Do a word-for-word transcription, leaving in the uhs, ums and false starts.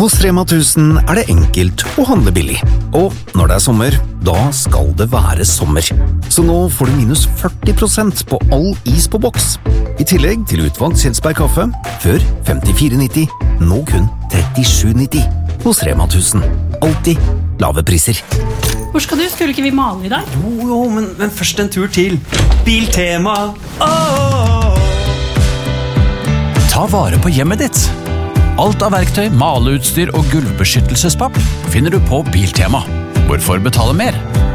Hos Rema tusen er det enkelt å handle billig. Og når det er sommer, da skal det være sommer. Så nå får du minus førti prosent på all is på boks. I tillegg til utvalgt Kjelsberg kaffe, før femtifire nitti, nå kun trettisju nitti. Hos Rema tusen. Alltid lave priser. Hvor skal du? Skulle ikke vi male i dag? Jo, jo, men, men først en tur til Biltema. Åh! Ta vare på hjemmet ditt. Alt av verktøy, maleutstyr og gulvbeskyttelsespapp finner du på Biltema. Hvorfor betale mer?